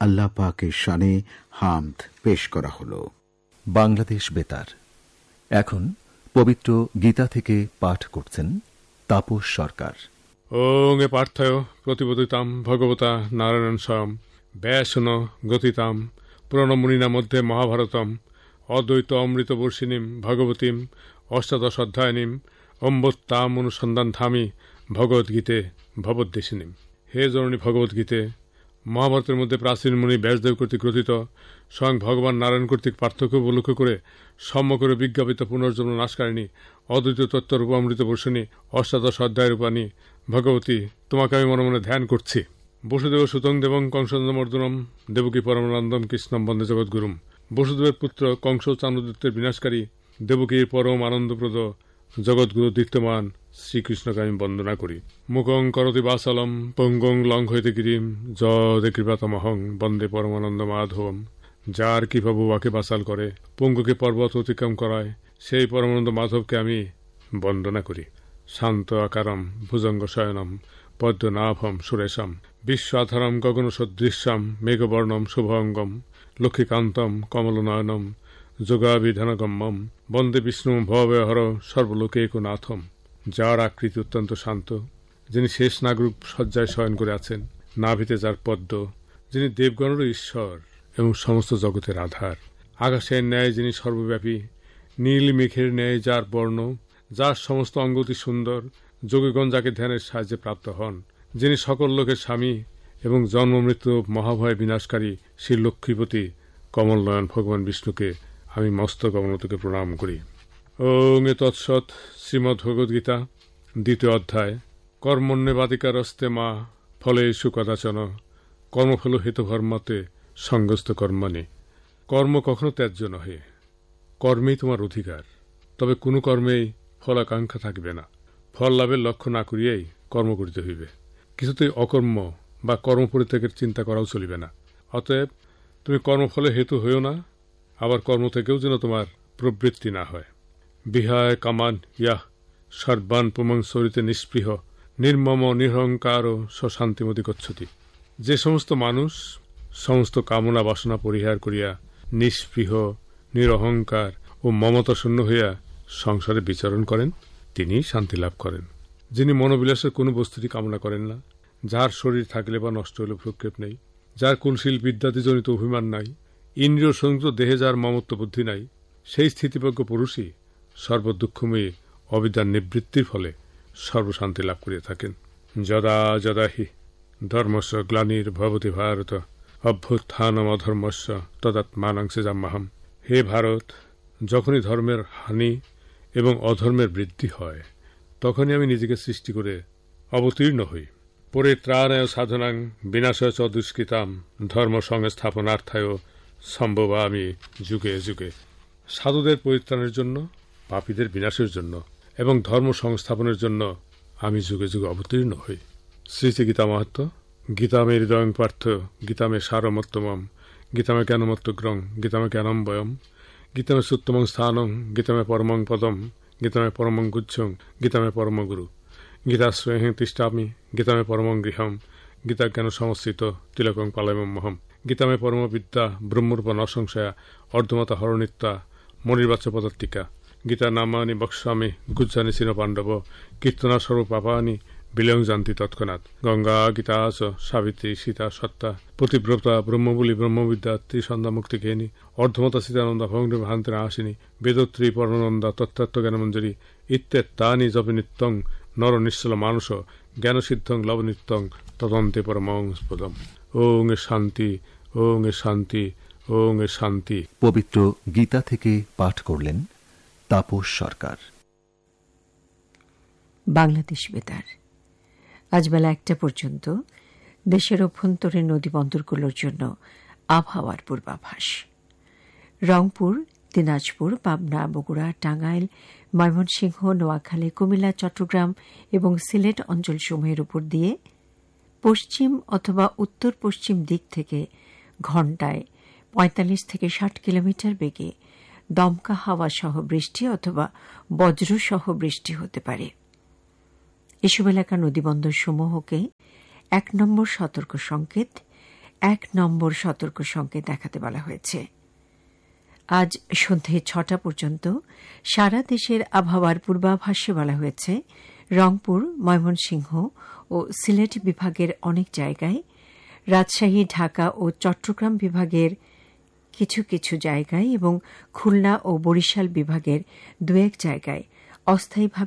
আল্লাহ পাকের শানে হামদ পেশ করা হল। বাংলাদেশ বেতার এখন পবিত্র গীতা থেকে পাঠ করছেন তাপস সরকার। ওং এ পার্থয় প্রতিবোদিতাম ভগবতা নারায়ণ স্বয়ং ব্যাসন গতিতাম পুরাণমুনিনা মধ্যে মহাভারতম অদ্বৈত অমৃত বর্ষিণীম ভগবতীম অষ্টাদশ অধ্যায়নীম অম্বত্তাম অনুসন্ধান ধামি ভগবদ্গীতে ভবদ্দেশিনীম। হে জননী ভগবদ্গীতে, মহাভারতের মধ্যে প্রাচীন মুনি ব্যাসদেব কর্তৃক রচিত স্বয়ং ভগবান নারায়ণ কর্তৃক পার্থক্য উপলক্ষ করে সম্যকরে বিজ্ঞাপিত পুনর্জন্ম নাশকারিণী অদ্বৈত তত্ত্বরূপ অমৃত বর্ষিণী অষ্টাদশ অধ্যায় রূপানী ভগবতী, তোমাকে আমি মনে মনে ধ্যান করছি। বসুদেব সুতং দেবং কংসমর্দনম দেবকী পরমানন্দম কৃষ্ণম বন্দে জগৎগুরুম। বসুদেবের পুত্র কংস চাণ্ডদিত্যের বিনাশকারী দেবকীর পরম আনন্দপ্রদ জগৎগুরু দীপ্তমান শ্রীকৃষ্ণকে আমি বন্দনা করি। মুখং করতি বাসালম পঙ্গং লঙ্ঘয়তে গিরিম যদে কৃপাতমহং বন্দে পরমানন্দ মাধবম। যার কৃপা বুবাকে বাসাল করে, পঙ্গুকে পর্বত অতিক্রম করায়, সেই পরমানন্দ মাধবকে আমি বন্দনা করি। শান্ত আকারম ভুজঙ্গ শয়নম পদ্মনাভম সুরেশম বিশ্বাধারম গগন সদৃশ্যম মেঘবর্ণম শুভঙ্গম লক্ষ্মীকান্তম কমলনয়নম যোগাবিধানগম্যম বন্দে বিষ্ণু ভবহর সর্বলোকেকনাথম। যার আকৃতি অত্যন্ত শান্ত, যিনি শেষ নাগরূপ শয্যায় শয়ন করে আছেন, নাভিতে যার পদ্ম, যিনি দেবগণেরও ঈশ্বর এবং সমস্ত জগতের আধার, আকাশের ন্যায় যিনি সর্বব্যাপী, নীল মেঘের ন্যায় যার বর্ণ, যার সমস্ত অঙ্গতি সুন্দর, যোগীগণ যাকে ধ্যানের সাহায্যে প্রাপ্ত হন, যিনি সকল লোকের স্বামী এবং জন্ম মৃত্যু মহাভয় বিনাশকারী শ্রী লক্ষ্মীপতি কমলনয়ন ভগবান বিষ্ণুকে আমি মস্তক অবনতকে প্রণাম করি। ওং এ তৎসৎ। শ্রীমদ্ ভগবদ্গীতা দ্বিতীয় অধ্যায়। কর্মণ্যবাদিকারস্তে মা ফলেষু কদাচন কর্মফল হেতুধর্মতে সঙ্গস্থ কর্মণি। কর্ম কখনো ত্যায্য নহে, কর্মেই তোমার অধিকার, তবে কোনো কর্মেই ফলাকাঙ্ক্ষা থাকবে না। ফল লাভের লক্ষ্য না করিয়াই কর্ম করিতে হইবে। কিছুতেই অকর্ম বা কর্মপরিত্যাগের চিন্তা করাও চলিবে না। অতএব তুমি কর্মফলে হেতু হইও না, আবার কর্ম থেকেও যেন তোমার প্রবৃত্তি না হয়। বিহায় কামান ইয়াহ সর্বান পুমং সরিতে নিষ্পৃহ নির্মম নিরহংকার স্বশান্তিমতি গচ্ছতি। যে সমস্ত মানুষ সমস্ত কামনা বাসনা পরিহার করিয়া নিষ্পৃহ নিরহংকার ও মমতা শূন্য হইয়া সংসারে বিচরণ করেন, তিনি শান্তি লাভ করেন। যিনি মনোবিলাসের কোন বস্তুটি কামনা করেন না, যার শরীর থাকলে বা নষ্ট হইলে ভ্রুক্ষেপ নেই, যার কুলশীল বিদ্যাদিজনিত অভিমান নাই, ইন্দ্রিয় সংযুক্ত দেহে যার মমত্ব বুদ্ধি নাই, সেই স্থিতিপ্রজ্ঞ পুরুষই সর্বদুঃখময়ী অবিদ্যার নিবৃত্তির ফলে সর্বশান্তি লাভ করিয়া থাকেন। যদা যদা হি ধর্মস্য গ্লানির ভবতি ভারত অভ্যুত্থানম অধর্মস্য তদাত্মানং সৃজাম্যহম। হে ভারত, যখনই ধর্মের হানি এবং অধর্মের বৃদ্ধি হয়, তখনই আমি নিজেকে সৃষ্টি করে অবতীর্ণ হই। পরিত্রাণায় সাধনাং বিনাশায় চ দুষ্কৃতাম ধর্ম সংস্থাপনার্থায় সম্ভবামি যুগে যুগে। সাধুদের পরিত্রাণের জন্য, পাপীদের বিনাশের জন্য এবং ধর্ম সংস্থাপনের জন্য আমি যুগে যুগে অবতীর্ণ হই। শ্রীশ্রী গীতা মাহাত্ম্য। গীতামে হৃদয়ং পার্থ গীতামে সারমত্তমম গীতামে জ্ঞানমত্তগ্রং গীতামে জ্ঞানম্বয়ম গীতামে সুত্তমং স্থানং গীতামে পরমং পদম গীতামে পরমং গুচ্ছং গীতামে পরমগুরু গীতাশ্রয়ে তিষ্ঠামি গীতামে পরমং গৃহম গীতা জ্ঞান সংস্থিত তিলকং পালয়মহম গীতামে পরম বিদ্যা ব্রহ্মরূপ নসংশয়া অর্ধমাতা হরনিত্যা মনির্বাচ্য পদার্থিকা গীতা নামানি বক্সামি গুজ্জানি চির পাণ্ডব কীর্তনা সর্বপাপানি বিলয়ং জানতি তৎক্ষণাৎ গঙ্গা গীতা চ সাবিত্রী সীতা সত্তা পতিব্রতা ব্রহ্মবলী ব্রহ্মবিদ্যা ত্রিসন্ধ্যা মুক্তিজ্ঞানী অর্ধমতা সীতানন্দা ভঙ্গি ভান্তি নাশিনী বেদত্রী পরমানন্দা তত্ত্ব জ্ঞানমঞ্জরি ইত্যেতানি জপি নিত্যং নর নিশ্চল মানস জ্ঞানসিদ্ধং লবনিত্যং তদন্তে পরমং স্পদম। ওং এ শান্তি, ওং এ শান্তি, ওং এ শান্তি। পবিত্র গীতা থেকে পাঠ করলেন তাপস সরকার। বাংলাদেশ বেতার আজ বেলা 1টা পর্যন্ত দেশের অভ্যন্তরীণ নদী বন্দরগুলোর জন্য আবহাওয়ার পূর্বাভাস। রংপুর, দিনাজপুর, পাবনা, বগুড়া, টাঙ্গাইল, ময়মনসিংহ, নোয়াখালী, কুমিল্লা, চট্টগ্রাম এবং সিলেট অঞ্চলসমূহের উপর দিয়ে পশ্চিম অথবা উত্তর পশ্চিম দিক থেকে ঘণ্টায় 45 থেকে 60 কিলোমিটার বেগে দমকা হাওয়া সহ বৃষ্টি অথবা বজ্রসহ বৃষ্টি হতে পারে। এসব এলাকার নদীবন্দরসমূহকে 1 নম্বর সতর্ক সংকেত, 1 নম্বর সতর্ক সংকেত দেখাতে বলা হয়েছে। আজ সন্ধে 6টা পর্যন্ত সারা দেশের আবহাওয়ার পূর্বাভাসে বলা হয়েছে রংপুর, ময়মনসিংহ ও সিলেট বিভাগের অনেক জায়গায়, রাজশাহী, ঢাকা ও চট্টগ্রাম বিভাগের কিছু কিছু জায়গায় এবং খুলনা ও বরিশাল বিভাগের 2-1 জায়গায় অস্থায়ীভাবে